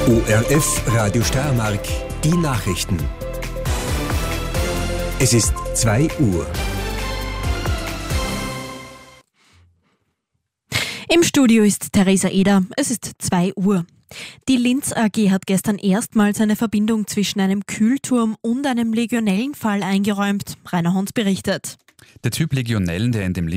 ORF Radio Steiermark, die Nachrichten. Es ist 2 Uhr. Im Studio ist Theresa Eder. Es ist 2 Uhr. Die Linz AG hat gestern erstmals eine Verbindung zwischen einem Kühlturm und einem Legionellenfall eingeräumt. Rainer Hons berichtet. Der Typ Legionellen, der in dem